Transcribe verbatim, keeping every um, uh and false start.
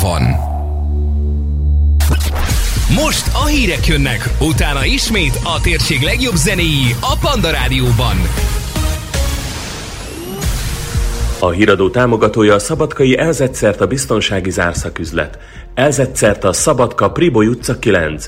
van. Most a hírek jönnek, utána ismét a térség legjobb zenéi a Panda Rádióban. A híradó támogatója a szabadkai Elzetszert a biztonsági zárszaküzlet. Elzetszert a Szabadka Priboly utca kilenc.